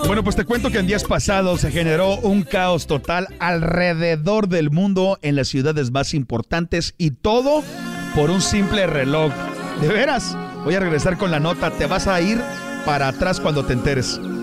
Bueno, pues te cuento que en días pasados se generó un caos total alrededor del mundo en las ciudades más importantes y todo por un simple reloj. ¿De veras? Voy a regresar con la nota. Te vas a ir para atrás cuando te enteres.